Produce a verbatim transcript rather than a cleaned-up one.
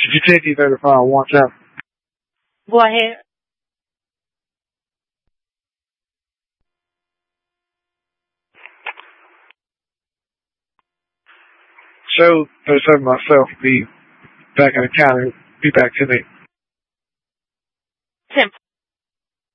Did you take E thirty-five one chapter? Go ahead. Show thirty-seven myself, be back in the county, be back today. ten